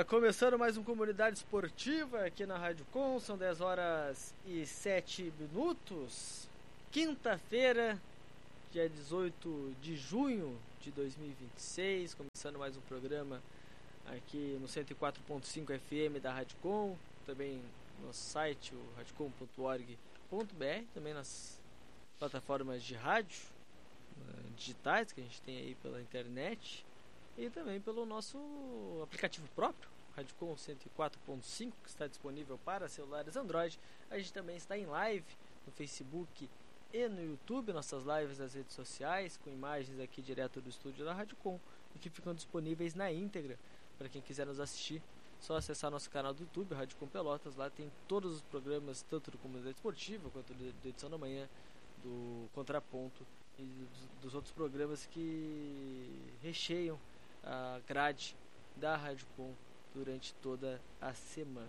Começando mais um Comunidade Esportiva aqui na Rádio Com, são 10 horas e 7 minutos, quinta-feira, dia 18 de junho de 2026, começando mais um programa aqui no 104.5 FM da Rádio Com, também no site, o radiocom.org.br, também nas plataformas de rádio digitais que a gente tem aí pela internet e também pelo nosso aplicativo próprio, Radiocom 104.5, que está disponível para celulares Android. A gente também está em live no Facebook e no YouTube, nossas lives nas redes sociais, com imagens aqui direto do estúdio da Radiocom e que ficam disponíveis na íntegra para quem quiser nos assistir. Só acessar nosso canal do YouTube, Radiocom Pelotas. Lá tem todos os programas, tanto do Comunidade Esportiva quanto da Edição da Manhã, do Contraponto e dos outros programas que recheiam a grade da Radiocom durante toda a semana.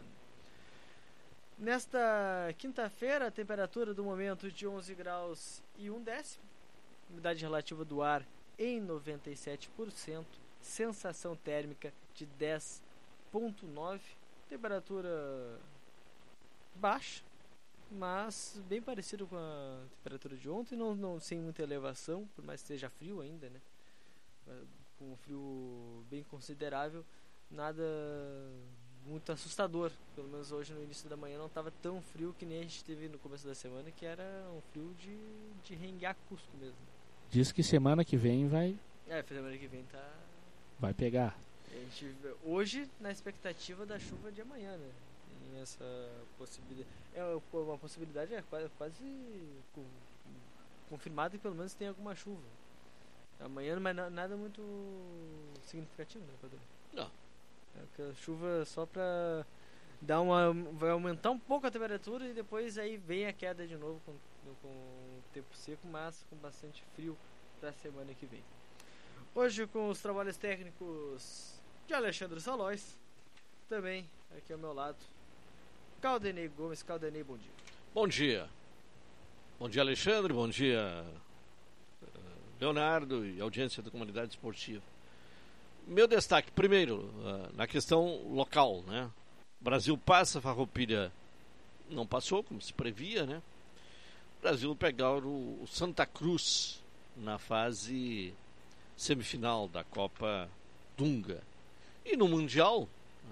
Nesta quinta-feira, a temperatura do momento de 11 graus e 1 décimo, umidade relativa do ar em 97%, sensação térmica de 10,9, temperatura baixa, mas bem parecido com a temperatura de ontem, não sem muita elevação, por mais que esteja frio ainda, né? Com um frio bem considerável, nada muito assustador. Pelo menos hoje no início da manhã não estava tão frio que nem a gente teve no começo da semana, que era um frio de renguear Cusco mesmo. Diz que semana que vem vai... semana que vem tá... vai pegar. A gente, hoje, na expectativa da chuva de amanhã, né? Tem essa possibilidade. Uma possibilidade quase confirmada que pelo menos tem alguma chuva. Amanhã, mas nada muito significativo, né, Padre? Não. A chuva só pra dar vai aumentar um pouco a temperatura e depois aí vem a queda de novo com o tempo seco, mas com bastante frio pra semana que vem. Hoje com os trabalhos técnicos de Alexandre Salóis, também aqui ao meu lado, Caldenei Gomes. Caldenei, bom dia. Bom dia. Bom dia, Alexandre. Bom dia, Leonardo e audiência da Comunidade Esportiva. Meu destaque, primeiro, na questão local, né? Brasil passa, Farroupilha não passou, como se previa, né? Brasil pegar o Santa Cruz na fase semifinal da Copa Dunga. E no Mundial,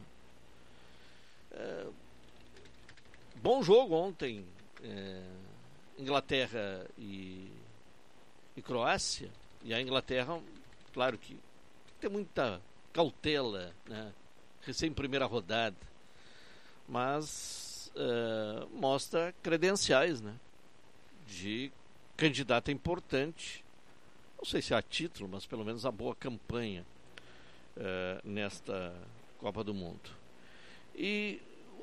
bom jogo ontem, Inglaterra e Croácia. E a Inglaterra, claro que tem muita cautela, né? Recém primeira rodada, mas mostra credenciais, né? De candidato importante, não sei se a título, mas pelo menos a boa campanha nesta Copa do Mundo. E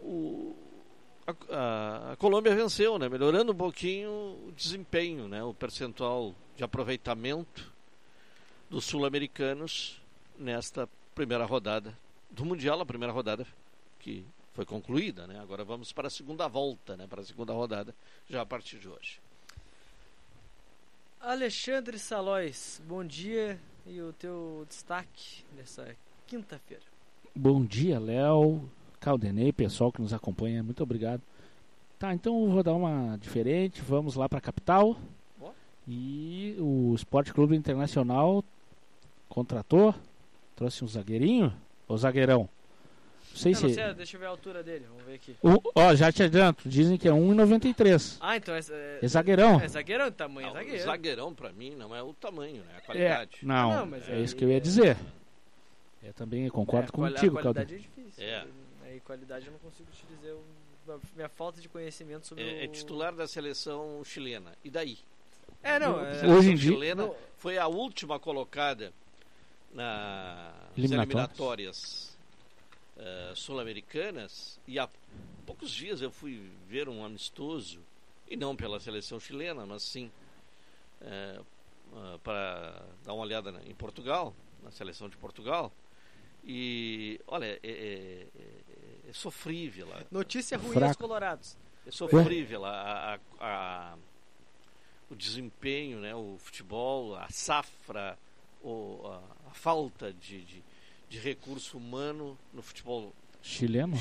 a Colômbia venceu, né? Melhorando um pouquinho o desempenho, né? O percentual de aproveitamento dos sul-americanos nesta primeira rodada do Mundial, a primeira rodada que foi concluída, né? Agora vamos para a segunda volta, né? Para a segunda rodada, já a partir de hoje. Alexandre Salóis, bom dia e o teu destaque nessa quinta-feira. Bom dia, Léo, Caldenei, pessoal que nos acompanha, muito obrigado. Tá, então eu vou dar uma diferente, vamos lá para a capital. E o Esporte Clube Internacional trouxe um zagueirinho ou zagueirão? Não sei se... deixa eu ver a altura dele, vamos ver aqui. Já te adianto, dizem que é 1,93. Ah, então é zagueirão. É zagueirão, o tamanho é zagueiro. Zagueirão pra mim não é o tamanho, né? A qualidade. Mas é isso que eu ia dizer. Eu também concordo contigo, a qualidade é difícil. Aí qualidade eu não consigo te dizer minha falta de conhecimento sobre é titular da seleção chilena. E daí? Hoje em dia chilena foi a última colocada nas eliminatórias sul-americanas, e há poucos dias eu fui ver um amistoso, e não pela seleção chilena, mas sim para dar uma olhada em Portugal, na seleção de Portugal, e olha, é sofrível. Notícia ruim aos colorados. É sofrível o desempenho, né, o futebol, a safra, a falta de de recurso humano no futebol chileno.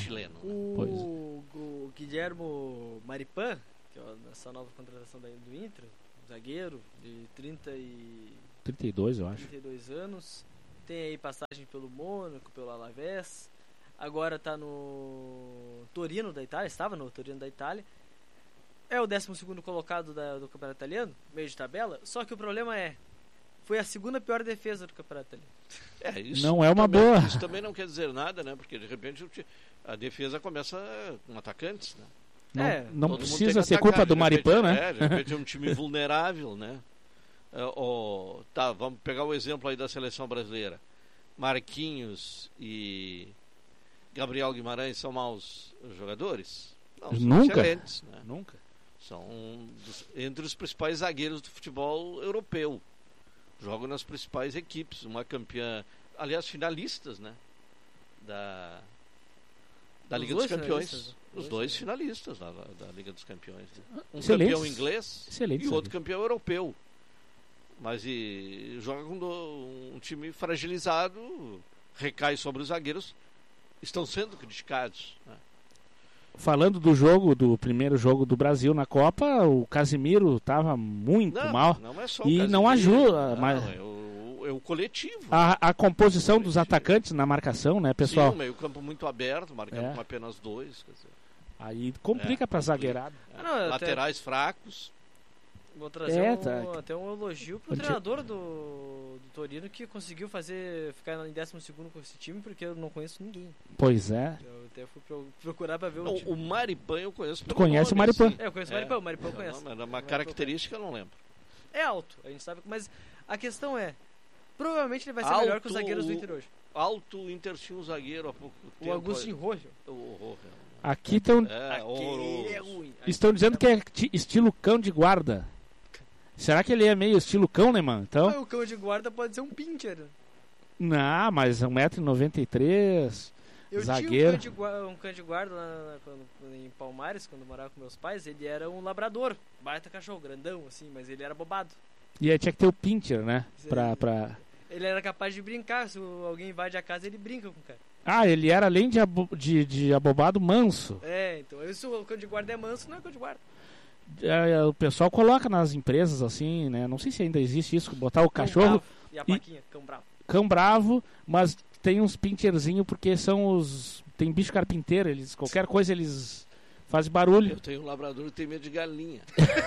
O Guilhermo Maripan, que é essa nova contratação do Inter, zagueiro de 32, eu acho. 32 anos. Tem aí passagem pelo Mônaco, pelo Alavés. Agora está no Torino da Itália, estava no Torino da Itália. É o 12º colocado do campeonato italiano, meio de tabela. Só que o problema foi a segunda pior defesa do campeonato italiano. Isso não é uma boa. Isso também não quer dizer nada, né? Porque de repente a defesa começa com atacantes, né? Não precisa ser culpa do Maripan, né? De repente é um time vulnerável, né? Vamos pegar o exemplo aí da seleção brasileira. Marquinhos e Gabriel Guimarães são maus jogadores? Não, são Nunca. excelentes, né? Nunca. São entre os principais zagueiros do futebol europeu. Jogam nas principais equipes. Uma campeã, aliás, finalistas, né? Da Liga dos Campeões. Os dois finalistas da Liga dos Campeões. Né? Um campeão inglês e outro campeão europeu. Mas joga com um time fragilizado, recai sobre os zagueiros, estão sendo criticados. Né? Falando do primeiro jogo do Brasil na Copa, o Casimiro estava muito mal. Não é só e o não ajuda. É o coletivo. A composição dos atacantes na marcação, né, pessoal? Sim, o meio campo muito aberto, marcando com apenas 2. Quer dizer, aí complica para zagueirada. Laterais fracos. Vou trazer até um elogio pro treinador do Torino, que conseguiu ficar em 12º com esse time, porque eu não conheço ninguém. Pois é. Eu até fui procurar pra ver o time. O Maripan eu conheço. Tu conhece o Maripan? Assim. Eu conheço o Maripan eu conheço. Mas uma característica eu não lembro. É alto, a gente sabe, mas a questão provavelmente ele vai ser melhor que os zagueiros do Inter hoje. O Inter tinha um zagueiro há pouco tempo. O Agustin Rojo. Aqui estão dizendo que é estilo cão de guarda. Será que ele é meio estilo cão, né, mano? Então... O cão de guarda pode ser um pincher. Não, mas 1,93m, zagueiro. Eu tinha um cão de guarda lá em Palmares, quando eu morava com meus pais. Ele era um labrador, baita cachorro, grandão, assim, mas ele era bobado. E aí tinha que ter o pincher, né? Ele era capaz de brincar, se alguém invade a casa, ele brinca com o cara. Ah, ele era além de abobado, manso. Então, se o cão de guarda é manso, não é cão de guarda. O pessoal coloca nas empresas assim, né? Não sei se ainda existe isso, botar o cachorro e a plaquinha, cão bravo. Cão bravo, mas tem uns pincherzinhos porque tem bicho carpinteiro, qualquer coisa eles fazem barulho. Eu tenho um labrador que tem medo de galinha.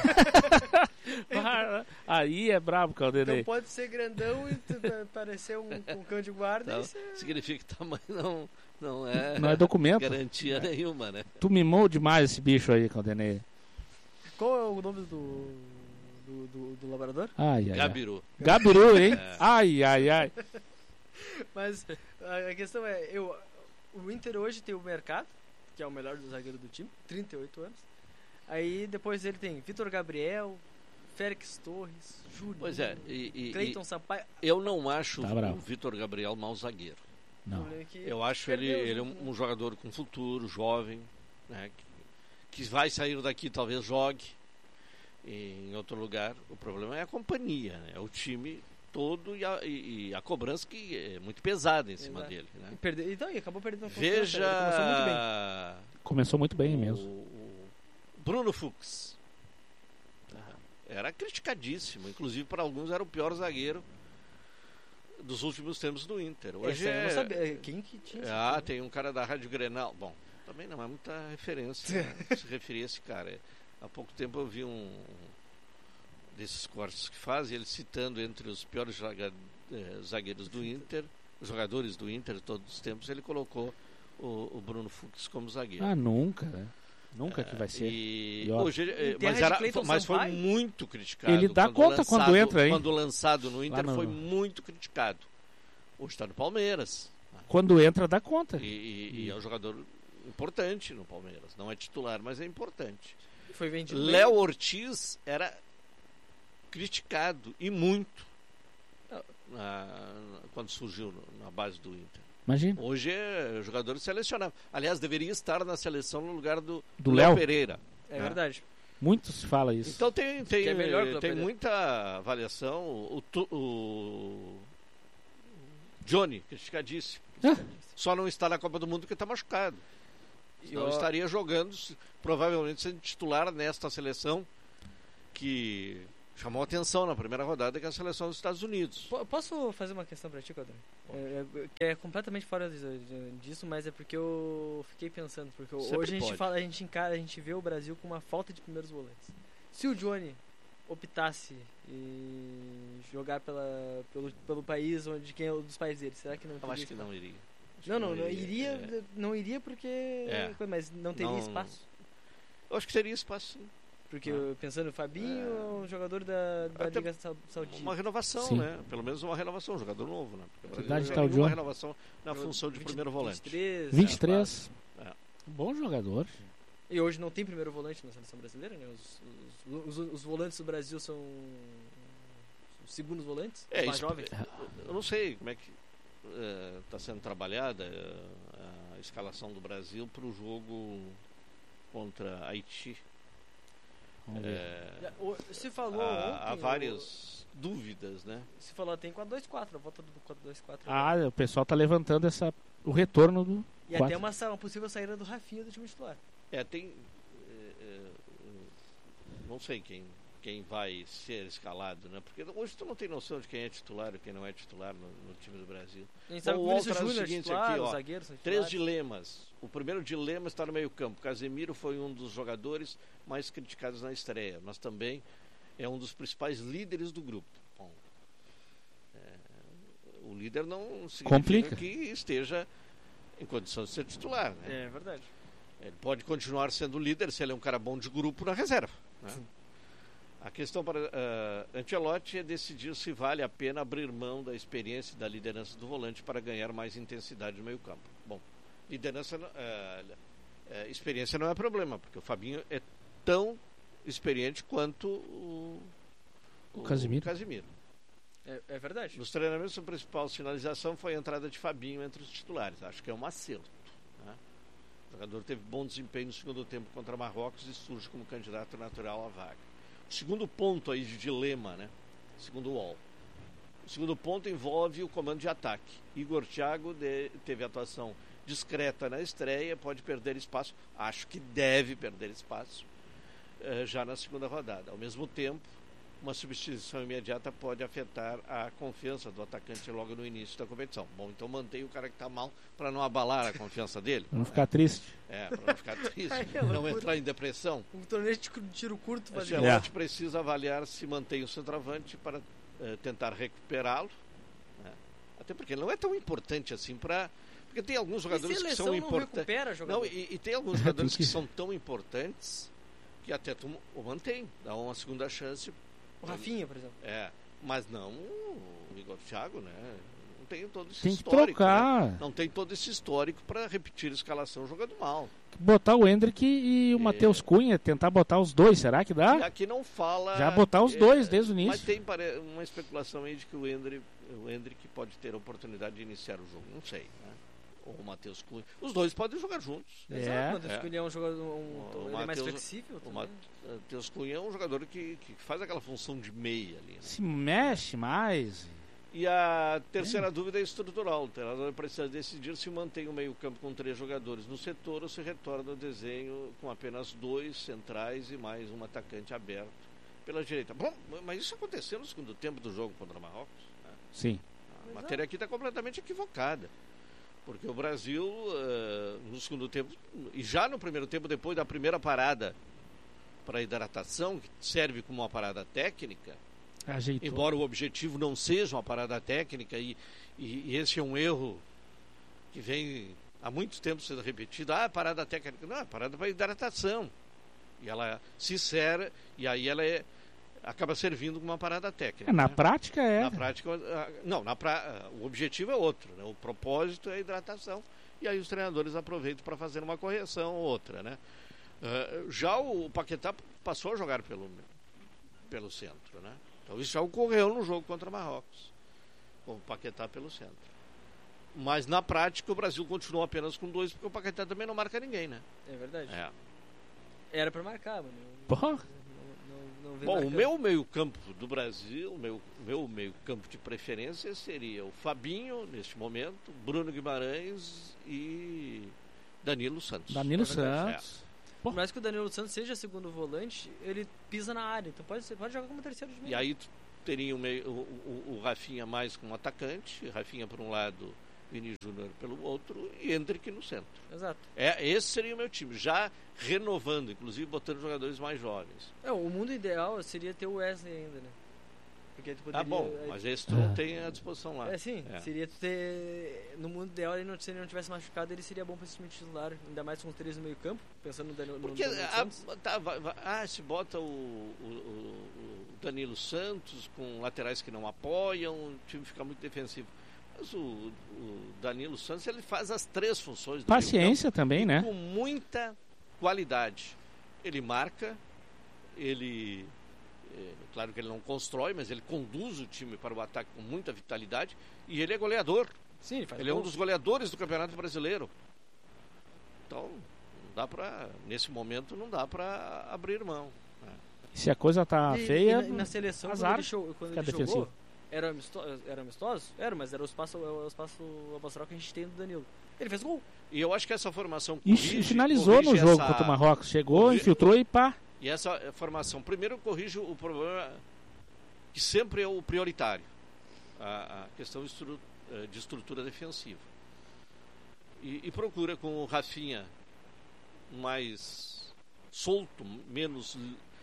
Aí é brabo, Caldenei. Então pode ser grandão e parecer um cão de guarda. Então, significa que tamanho não é documento. Garantia nenhuma, né? Tu mimou demais esse bicho aí, Caldenei. Qual é o nome do labrador? Gabiru. Gabiru, hein? Ai. Mas a questão o Inter hoje tem o Mercado, que é o melhor do zagueiro do time, 38 anos. Aí depois ele tem Vitor Gabriel, Félix Torres, Júnior, Cleiton Sampaio. Eu não acho o Vitor Gabriel mau zagueiro. Não. Eu acho ele um jogador com futuro, jovem, né, que vai sair daqui, talvez jogue em outro lugar. O problema é a companhia, né? É o time todo e a cobrança que é muito pesada em cima dele, né? E acabou perdendo a confiança. Veja, ele começou muito bem. Começou muito bem mesmo. O Bruno Fux era criticadíssimo, inclusive para alguns era o pior zagueiro dos últimos tempos do Inter. Hoje eu não sabia quem que tinha. Tem um cara da Rádio Grenal. Bom, também não é muita referência, né? Se referir a esse cara. Há pouco tempo eu vi um desses cortes que faz, ele citando entre os piores zagueiros do Inter, jogadores do Inter de todos os tempos, ele colocou o Bruno Fux como zagueiro. Nunca, né? Nunca que vai ser. Hoje, mas foi muito criticado. Ele dá conta quando entra, hein? Quando lançado no Inter foi muito criticado. Hoje está no Palmeiras. Quando entra, dá conta. E é um jogador importante no Palmeiras. Não é titular, mas é importante. Foi vendido. Léo Ortiz era criticado e muito quando surgiu na base do Inter. Imagina. Hoje é jogador selecionável. Aliás, deveria estar na seleção no lugar do Léo Pereira. É verdade. Muito se fala isso. Então tem muita avaliação. Johnny, criticadíssimo. Só não está na Copa do Mundo porque está machucado. Não estaria jogando, provavelmente sendo titular nesta seleção que chamou atenção na primeira rodada, que é a seleção dos Estados Unidos. Posso fazer uma questão para ti, Codré? Que é completamente fora disso, mas é porque eu fiquei pensando, porque hoje a gente vê o Brasil com uma falta de primeiros volantes. Se o Johnny optasse em jogar pelo país quem é um dos pais dele, será que não teria? Eu acho que não iria. Não iria porque mas não teria espaço. Eu acho que teria espaço, sim. Porque pensando no Fabinho, um jogador da Liga Saudita. Uma renovação, sim, né? Pelo menos uma renovação, um jogador novo, né? Porque o Brasil tá uma renovação na função de primeiro volante. 23. Bom jogador. E hoje não tem primeiro volante na seleção brasileira, né? Os volantes do Brasil são os segundos volantes, os mais jovens. Eu não sei como é que está sendo trabalhada a escalação do Brasil para o jogo contra Haiti. Se falou há várias dúvidas, né? Se falou tem 4-2-4, a volta do 4-2-4. O pessoal tá levantando o retorno do e 4. Até uma possível saída do Rafinha do time titular. Tem não sei quem vai ser escalado, né? Porque hoje tu não tem noção de quem é titular e quem não é titular no time do Brasil. O Vinícius Júnior titular, os zagueiros são titulares. 3 dilemas. O primeiro dilema está no meio-campo. Casemiro foi um dos jogadores mais criticados na estreia, mas também é um dos principais líderes do grupo. Bom, o líder não significa que esteja em condição de ser titular, né? É verdade. Ele pode continuar sendo líder se ele é um cara bom de grupo na reserva, né? A questão para Ancelotti é decidir se vale a pena abrir mão da experiência e da liderança do volante para ganhar mais intensidade no meio-campo. Bom, experiência não é problema, porque o Fabinho é tão experiente quanto o Casemiro. É verdade. Nos treinamentos, a principal sinalização foi a entrada de Fabinho entre os titulares. Acho que é um acerto, né? O jogador teve bom desempenho no segundo tempo contra Marrocos e surge como candidato natural à vaga. O segundo ponto aí de dilema, né? Segundo o UOL. O segundo ponto envolve o comando de ataque. Igor Thiago teve atuação discreta na estreia, pode perder espaço. Acho que deve perder espaço já na segunda rodada. Ao mesmo tempo, uma substituição imediata pode afetar a confiança do atacante logo no início da competição. Bom, então mantém o cara que está mal para não abalar a confiança dele. Para não ficar triste. Para não ficar triste, não entrar em depressão. Um torneio de tiro curto. O Ancelotti precisa avaliar se mantém o centroavante para tentar recuperá-lo. Né? Até porque ele não é tão importante assim para... Porque tem alguns jogadores que são importantes. E tem alguns jogadores que são tão importantes que até tu o mantém, dá uma segunda chance. O Rafinha, por exemplo. Mas não o Igor Thiago, né? Não tem todo esse tem histórico. Que trocar. Né? Não tem todo esse histórico para repetir a escalação jogando mal. Botar o Endrick e o Matheus Cunha, tentar botar os dois, será que dá? E aqui não fala. Já botar os dois desde o início. Mas tem uma especulação aí de que o Endrick pode ter a oportunidade de iniciar o jogo. Não sei, né? Ou o Matheus Cunha. Os dois podem jogar juntos. Exato, o Matheus Cunha é um jogador ele é mais flexível. O Matheus Cunha é um jogador que faz aquela função de meia ali. Né? Se mexe mais. E a terceira dúvida é estrutural. O treinador precisa decidir se mantém o meio-campo com 3 jogadores no setor ou se retorna ao desenho com apenas 2 centrais e mais um atacante aberto pela direita. Bom, mas isso aconteceu no segundo tempo do jogo contra o Marrocos. Né? Sim. A matéria aqui está completamente equivocada. Porque o Brasil, no segundo tempo, e já no primeiro tempo, depois da primeira parada para hidratação, que serve como uma parada técnica, ajeitou. Embora o objetivo não seja uma parada técnica, e esse é um erro que vem há muito tempo sendo repetido. Parada técnica. Não, é parada para hidratação. E ela se serve, e aí ela acaba servindo como uma parada técnica. Na prática é. Na prática, não, o objetivo é outro, né? O propósito é a hidratação. E aí os treinadores aproveitam para fazer uma correção ou outra, né? Já o Paquetá passou a jogar pelo centro, né? Então isso já ocorreu no jogo contra Marrocos, com o Paquetá pelo centro. Mas na prática o Brasil continuou apenas com 2, porque o Paquetá também não marca ninguém, né? É verdade. Era para marcar, mano. Porra. Não Bom, o meu meio-campo do Brasil, meu meio-campo de preferência seria o Fabinho, neste momento, Bruno Guimarães e Danilo Santos. Danilo Santos. Por mais que o Danilo Santos seja segundo volante, ele pisa na área, então pode jogar como terceiro de meio. E aí tu teria o Rafinha mais como atacante, Rafinha por um lado, Vini Júnior pelo outro e Hendrick no centro. Exato. Esse seria o meu time, já renovando, inclusive botando jogadores mais jovens. O mundo ideal seria ter o Wesley ainda, né? Porque tu poderia, bom, mas esse tu não tem à disposição lá. Seria tu ter... No mundo ideal, se ele não tivesse machucado, ele seria bom para esse time titular, ainda mais com os 3 no meio campo, pensando no Danilo Santos. Se bota o Danilo Santos com laterais que não apoiam, o time fica muito defensivo. Mas o Danilo Santos, ele faz as 3 funções do paciência também, né? Com muita qualidade. Ele marca, ele... claro que ele não constrói, mas ele conduz o time para o ataque com muita vitalidade e ele é goleador. Sim, ele é um dos goleadores do Campeonato Brasileiro. Então, não dá para, nesse momento, não dá para abrir mão. Se a coisa tá feia, e na seleção, azar, quando ele jogou, era amistoso? Mas era o espaço amostral que a gente tem do Danilo. Ele fez gol. E eu acho que essa formação corrige, finalizou no jogo contra o Marrocos. Chegou, infiltrou e pá. E essa formação, primeiro, corrige o problema que sempre é o prioritário, a questão de estrutura defensiva. E procura com o Rafinha mais solto, menos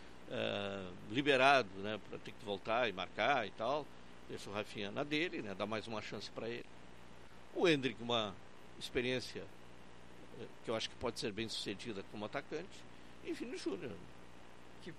liberado, né, para ter que voltar e marcar e tal. Deixa o Rafinha na dele, né, dá mais uma chance para ele. O Hendrick, uma experiência que eu acho que pode ser bem sucedida como atacante. E Vini Júnior, que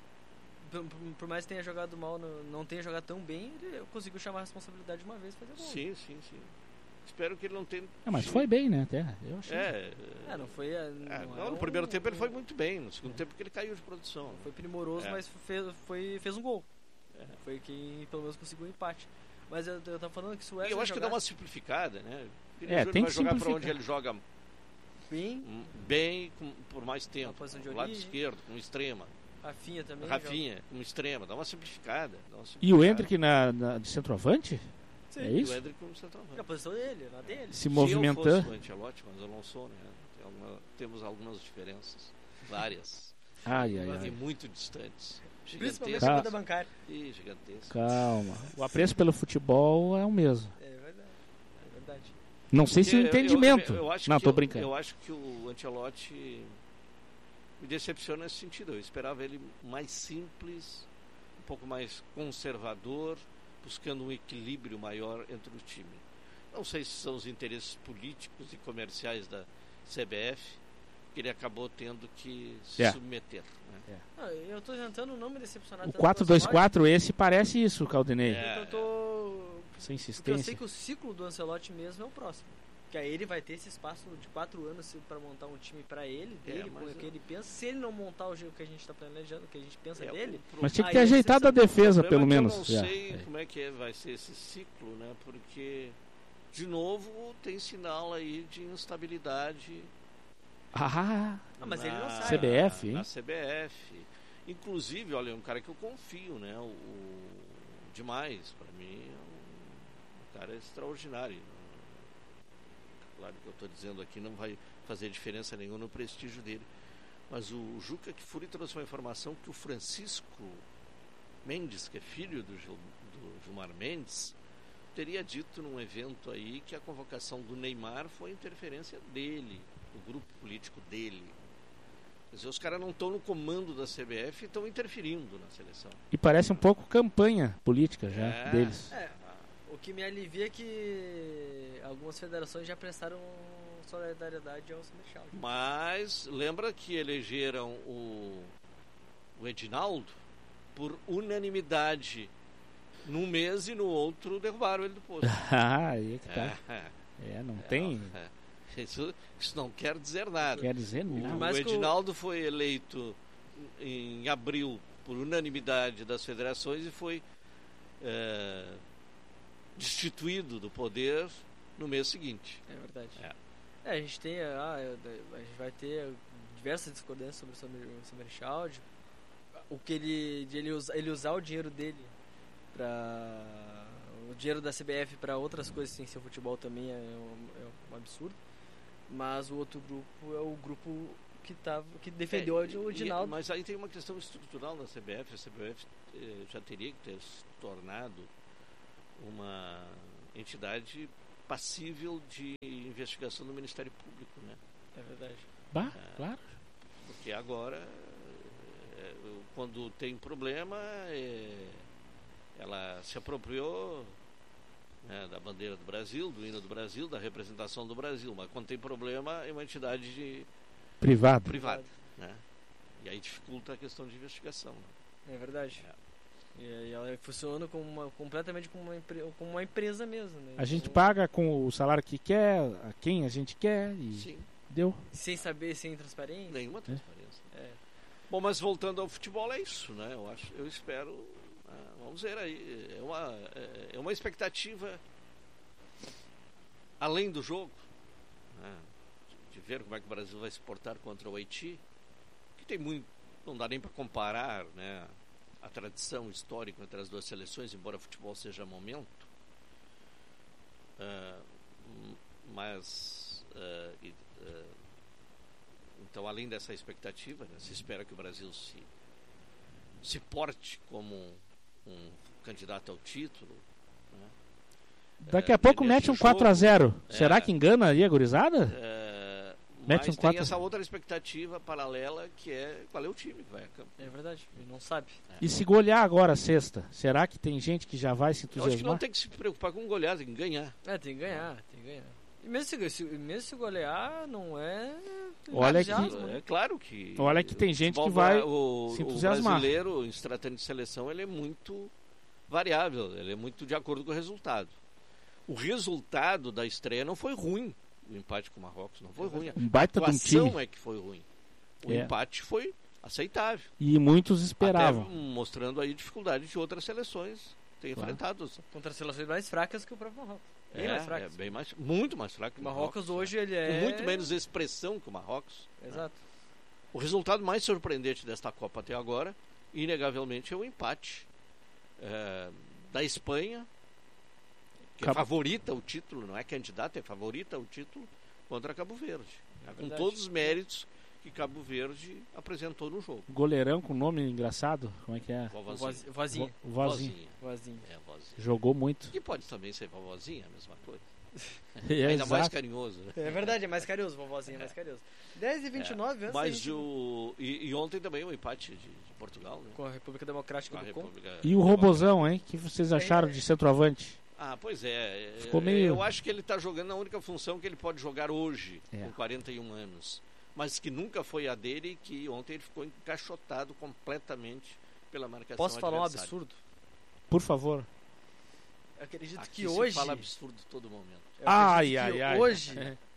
por mais que tenha jogado mal, não tenha jogado tão bem, ele conseguiu chamar a responsabilidade de uma vez e fazer gol. Sim. Espero que ele não tenha... mas foi bem, né? Até, eu achei. Não foi... no primeiro tempo ele foi muito bem, no segundo tempo que ele caiu de produção. Foi primoroso, mas fez um gol. Foi quem pelo menos conseguiu um empate. Mas eu tava falando que se o Wesley eu acho que dá uma simplificada, né? Tem vai que jogar para onde ele joga bem por mais tempo, do lado esquerdo, com extrema. Rafinha também. Com extrema, dá uma simplificada. E o Hendrick de centroavante? Sim. É isso? O Hendrick como centroavante. A posição dele, na dele. Se movimentando. Se eu fosse o Ancelotti, mas eu não sou, né? Temos algumas diferenças, várias. E muito distantes. Principalmente a conta bancária. Gigantescas. Calma. O apreço pelo futebol é o mesmo. É verdade. Não sei se o entendimento. Tô brincando. Eu acho que o Ancelotti me decepciona nesse sentido. Eu esperava ele mais simples, um pouco mais conservador, buscando um equilíbrio maior entre o time. Não sei se são os interesses políticos e comerciais da CBF que ele acabou tendo que se submeter. Né? Eu estou tentando não me decepcionar. O 4-2-4, esse parece isso, Caldenei. Sem insistência. Eu sei que o ciclo do Ancelotti mesmo é o próximo. Que aí ele vai ter esse espaço de 4 anos para montar um time para ele, com o que ele pensa. Se ele não montar o jogo que a gente está planejando, o que a gente pensa dele... Mas tinha que ter ajeitado a defesa, pelo menos. Eu não sei como é que vai ser esse ciclo, né? Porque, de novo, tem sinal aí de instabilidade... mas ele não sabe. CBF, hein? Na CBF. Inclusive, olha, é um cara que eu confio, né? Demais, para mim, é um cara extraordinário. Claro que eu estou dizendo aqui não vai fazer diferença nenhuma no prestígio dele. Mas o Juca Kfouri trouxe uma informação que o Francisco Mendes, que é filho do Gilmar Mendes, teria dito num evento aí que a convocação do Neymar foi interferência dele, do grupo político dele. Quer dizer, os caras não estão no comando da CBF e estão interferindo na seleção. E parece um pouco campanha política já deles. O que me alivia é que algumas federações já prestaram solidariedade ao Semichal. Mas lembra que elegeram o Edinaldo por unanimidade num mês e no outro derrubaram ele do posto. Aí é que tá. Não tem... Isso não quer dizer nada. Quer dizer nada. O Edinaldo foi eleito em abril por unanimidade das federações e foi destituído do poder no mês seguinte. É verdade. A gente tem a gente vai ter diversas discordâncias sobre o Semichal. o que ele usar o dinheiro dele o dinheiro da CBF para outras coisas sem ser futebol também é um absurdo. Mas o outro grupo é o grupo que defendeu o Dinaldo. Mas aí tem uma questão estrutural na CBF. A CBF já teria que ter se tornado uma entidade passível de investigação do Ministério Público, né? É verdade. Claro. Porque agora, quando tem problema, ela se apropriou, né, da bandeira do Brasil, do hino do Brasil, da representação do Brasil. Mas quando tem problema, é uma entidade privada, né? E aí dificulta a questão de investigação, né? É verdade. E ela funciona completamente como uma empresa mesmo, né? A gente paga com o salário que quer, a quem a gente quer e Sim. Deu. Sem saber, sem transparência. Nenhuma transparência. Bom, mas voltando ao futebol, é isso, né? Eu espero, vamos ver aí, é uma expectativa além do jogo, né? De ver como é que o Brasil vai se portar contra o Haiti, que tem muito, não dá nem para comparar, né, a tradição histórica entre as duas seleções, embora o futebol seja momento, mas então, além dessa expectativa, né, se espera que o Brasil se porte como um candidato ao título, né? Daqui a pouco mete um 4-0. Será que engana aí a gurizada? Mete um 4-0. Tem essa outra expectativa paralela, que é qual é o time que vai a campo. É verdade, ele não sabe. E se golear agora sexta, será que tem gente que já vai se entusiasmar? Eu acho que não tem que se preocupar com golear, tem que ganhar. Tem que ganhar. E mesmo se golear, não é... Olha que... É claro que... Olha que tem gente que vai se entusiasmar. O brasileiro, em se tratando de seleção, ele é muito variável, ele é muito de acordo com o resultado. O resultado da estreia não foi ruim. O empate com o Marrocos não foi ruim. Um baita a atuação de um time. É que foi ruim. O empate foi aceitável. E muitos esperavam. Até mostrando aí dificuldade de outras seleções terem enfrentado. Contra seleções mais fracas que o próprio Marrocos. Muito mais fraco que o Marrocos. Hoje ele é... Com muito menos expressão que o Marrocos. Exato. Né? O resultado mais surpreendente desta Copa até agora, inegavelmente, é o empate da Espanha, que é favorita ao título, não é candidata, é favorita ao título, contra Cabo Verde. Com todos os méritos que Cabo Verde apresentou no jogo. Goleirão com nome engraçado, como é que é? Vozinha. Vozinha. Vozinha. Jogou muito. Que pode também ser vovozinha, a mesma coisa. Ainda exato. Mais carinhoso. Né? É verdade, é mais carinhoso, vovozinha, mais carinhoso. 10h29, antes. Mas e ontem também o empate de Portugal, né? Com a República Democrática do Congo. E o Robozão, hein? O que vocês acharam de centroavante? Pois é. Ficou meio... Eu acho que ele está jogando na única função que ele pode jogar hoje, com 41 anos. Mas que nunca foi a dele e que ontem ele ficou encaixotado completamente pela marcação. Posso falar um absurdo? Por favor. Eu acredito Aqui que hoje... fala absurdo todo momento. Ai. Hoje,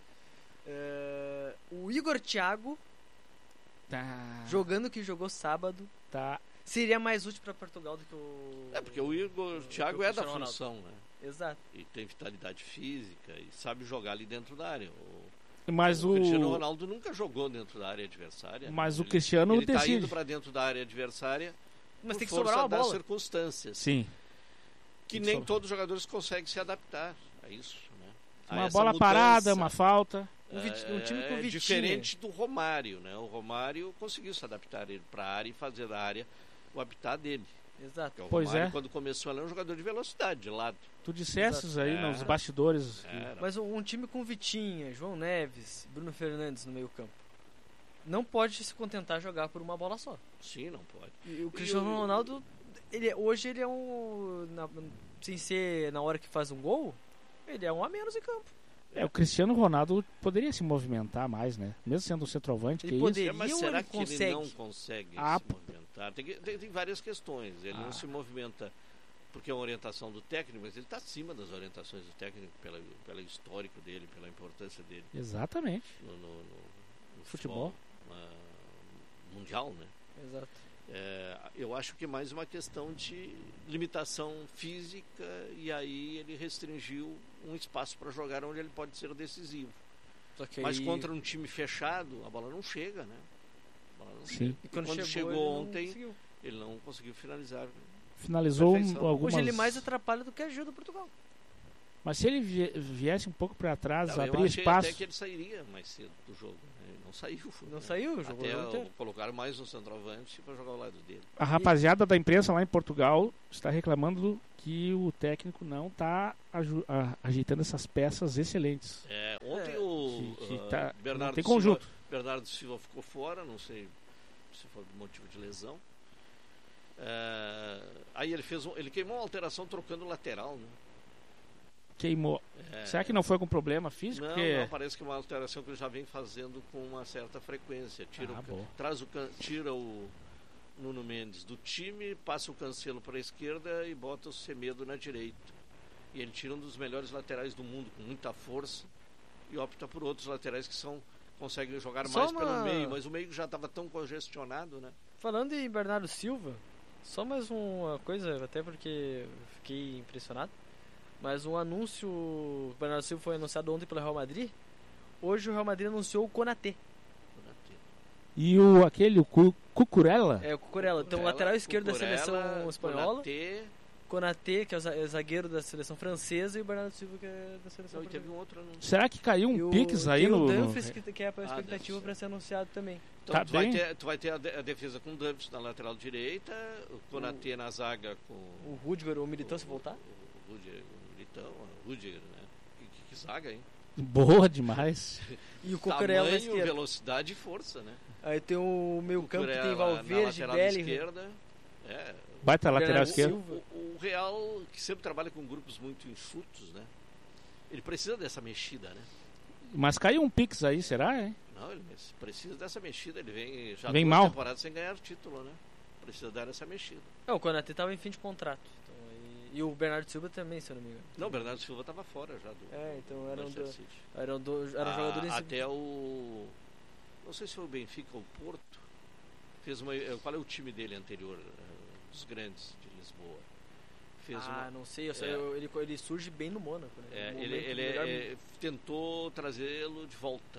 o Igor Thiago, jogando o que jogou sábado, seria mais útil para Portugal do que o... porque o Igor Thiago é da função, né? Exato. E tem vitalidade física e sabe jogar ali dentro da área. Mas o Cristiano Ronaldo nunca jogou dentro da área adversária. Mas o Cristiano ele está indo para dentro da área adversária, mas tem que sobrar uma bola. das circunstâncias. Sim. Que nem todos os jogadores conseguem se adaptar a isso, né? Uma bola parada, uma falta. Um time com Vitinha. Diferente do Romário, né? O Romário conseguiu se adaptar para a área e fazer da área o habitat dele. Exato. O Romário, quando começou, ele era um jogador de velocidade, de lado. Tu dissesses aí nos bastidores. Mas um time com Vitinha, João Neves, Bruno Fernandes no meio campo não pode se contentar a jogar por uma bola só. Sim, não pode. E o Cristiano Ronaldo, hoje ele é sem ser na hora que faz um gol, ele é um a menos em campo. O Cristiano Ronaldo poderia se movimentar mais, né? Mesmo sendo um centroavante, ele poderia, mas será que consegue? Ele não consegue se movimentar? Tem várias questões. Ele não se movimenta porque é uma orientação do técnico, mas ele está acima das orientações do técnico pelo histórico dele, pela importância dele. Exatamente. No futebol mundial, né? Exato. Eu acho que é mais uma questão de limitação física, e aí ele restringiu um espaço para jogar onde ele pode ser decisivo. Mas contra um time fechado, a bola não chega, né? Sim. E quando chegou ontem, ele não conseguiu finalizar. Finalizou Perfeição. algumas... Hoje ele mais atrapalha do que ajuda o Portugal. Mas se ele viesse um pouco para trás, Não, abrir eu achei espaço... até que ele sairia mais cedo do jogo. Ele não saiu. Não né? saiu, jogou o jogo Até inteiro. colocaram mais um centroavante para jogar ao lado dele. A rapaziada da imprensa lá em Portugal está reclamando que o técnico não está ajeitando essas peças excelentes. Ontem que tá, Bernardo, não tem conjunto. Bernardo Silva ficou fora, não sei se foi por motivo de lesão. Aí ele queimou uma alteração trocando o lateral, né? Queimou. Será que não foi com problema físico? Não, parece que é uma alteração que ele já vem fazendo com uma certa frequência. Tira o Nuno Mendes do time, passa o Cancelo para a esquerda e bota o Semedo na direita. E ele tira um dos melhores laterais do mundo, com muita força, e opta por outros laterais que conseguem jogar mais pelo meio, mas o meio já estava tão congestionado, né? Falando em Bernardo Silva, só mais uma coisa, até porque fiquei impressionado. Mas um anúncio, o Bernardo Silva foi anunciado ontem pelo Real Madrid. Hoje o Real Madrid anunciou o Konaté. E aquele Cucurella? O Cucurella. Então, o lateral esquerdo da seleção espanhola. Konaté, que é o zagueiro da seleção francesa, e o Bernardo Silva, que é da seleção francesa. Teve um outro anúncio. Será que caiu um Pix aí no... o Dumfries, que é a expectativa para ser anunciado também. Então, tu vai ter a defesa com o Dumfries na lateral direita, o Konaté na zaga com... O Rudiger, o Militão, se voltar? O Rudiger, né? Que zaga, hein? Boa demais. E o Cucurella na esquerda. Velocidade e força, né? Aí tem o meio campo que tem Valverde, Bellingham. Vai estar lateral esquerda. O Real, que sempre trabalha com grupos muito enxutos, né? Ele precisa dessa mexida, né? Mas caiu um Pix aí, será, hein? Não, ele precisa dessa mexida. Ele vem mal. Temporada sem ganhar título, né? Precisa dar essa mexida. O Konaté estava em fim de contrato. E o Bernardo Silva também, se eu não me engano. Não, o Bernardo Silva estava fora já do... então eram jogadores... Até o... Não sei se foi o Benfica ou o Porto. Fez uma... Qual é o time dele anterior? Dos grandes de Lisboa. Não sei. Ele surge bem no Mônaco. Né? Ele tentou trazê-lo de volta.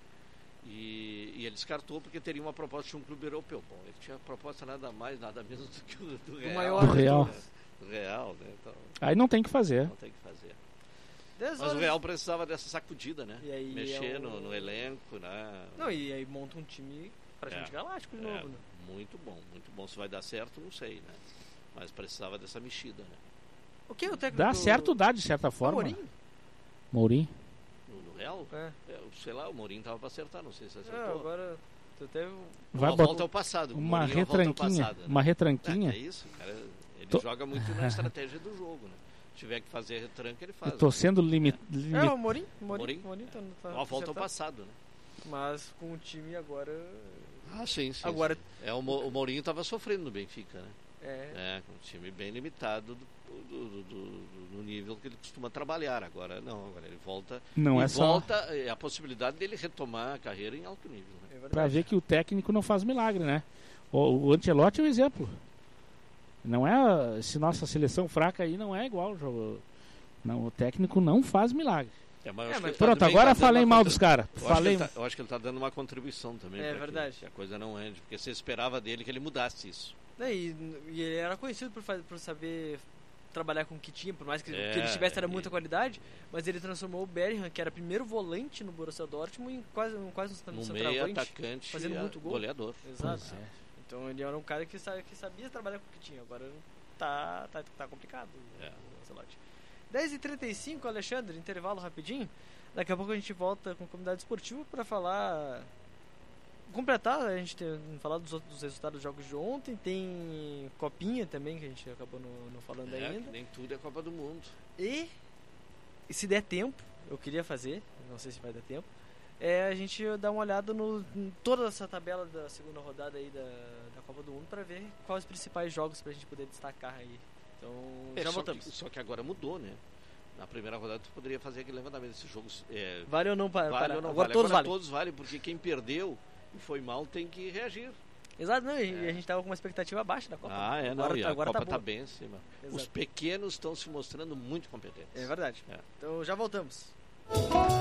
E ele descartou porque teria uma proposta de um clube europeu. Bom, ele tinha proposta nada mais, nada menos do que o do Real. Maior do Real. Né? Real, né? Então, aí não tem que fazer. Não tem que fazer. Mas o Real precisava dessa sacudida, né? E aí mexer no elenco, né? Não, e aí monta um time praticamente galáctico de novo, né? Muito bom. Se vai dar certo, não sei, né? Mas precisava dessa mexida, né? O que é o técnico? Dá certo, dá de certa forma. Mourinho? No Real? Sei lá, o Mourinho tava para acertar, não sei se acertou. Agora até vai volta ao passado. Uma retranquinha. Passado, né? Uma retranquinha. É isso, cara. Ele joga muito na estratégia do jogo, né? Se tiver que fazer retranca, ele faz. Eu tô sendo limitado. O Mourinho tá uma volta ao passado, né? Mas com o time agora... Sim. Agora... Sim. O Mourinho estava sofrendo no Benfica, né? Com um time bem limitado do nível que ele costuma trabalhar. Agora ele volta. Não é só... a possibilidade dele retomar a carreira em alto nível, né? Para ver que o técnico não faz milagre, né? O Ancelotti é um exemplo. Não é, se nossa seleção fraca aí não é igual o jogo. Não, o técnico não faz milagre. Pronto, agora falei mal dos caras. Eu acho que ele está dando uma contribuição também. É verdade. Que a coisa não é, porque você esperava dele que ele mudasse isso. E ele era conhecido por saber trabalhar com o que tinha, por mais que ele tivesse muita qualidade, mas ele transformou o Bellingham, que era primeiro volante no Borussia Dortmund, em quase um meio atacante, fazendo muito gol. Goleador. Exato. Então ele era um cara que sabia trabalhar com o que tinha. Agora tá complicado. 10h35, Alexandre, intervalo rapidinho. Daqui a pouco a gente volta com a comunidade esportiva para completar, a gente tem falado dos resultados dos jogos de ontem. Tem copinha também, que a gente acabou não falando ainda. Nem tudo é Copa do Mundo. E se der tempo, eu queria fazer, não sei se vai dar tempo, a gente dar uma olhada em toda essa tabela da segunda rodada aí da Copa do Mundo para ver quais os principais jogos pra gente poder destacar aí. Então, já voltamos. Só que agora mudou, né? Na primeira rodada tu poderia fazer aquele levantamento desses jogos. Vale ou não vale? Agora todos valem, porque quem perdeu e foi mal tem que reagir. Exato, não, e a gente tava com uma expectativa baixa da Copa. Agora a Copa tá bem acima. Exato. Os pequenos estão se mostrando muito competentes. É verdade. Então já voltamos.